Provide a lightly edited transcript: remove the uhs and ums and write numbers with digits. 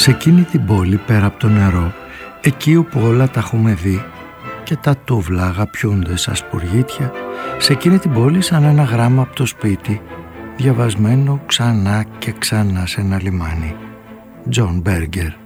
Σε εκείνη την πόλη πέρα από το νερό, εκεί όπου όλα τα έχουμε δει και τα τούβλα αγαπιούνται σαν σπουργίτια, σε εκείνη την πόλη σαν ένα γράμμα από το σπίτι, διαβασμένο ξανά και ξανά σε ένα λιμάνι. Τζον Μπέργκερ.